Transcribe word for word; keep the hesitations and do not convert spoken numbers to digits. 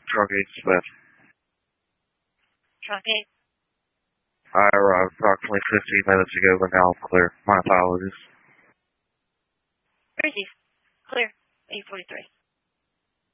Truck eight Smith. Truck eight. I arrived approximately fifteen minutes ago, but now I'm clear. My apologies. Received. Clear. eight forty-three.